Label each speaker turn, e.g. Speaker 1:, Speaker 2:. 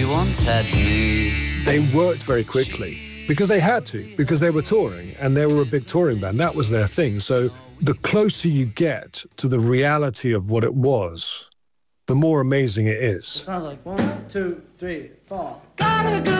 Speaker 1: once had me.
Speaker 2: They worked very quickly because they had to, because they were touring and they were a big touring band. That was their thing. So the closer you get to the reality of what it was, the more amazing it is.
Speaker 3: It sounds like 1, 2, 3, 4. Got a good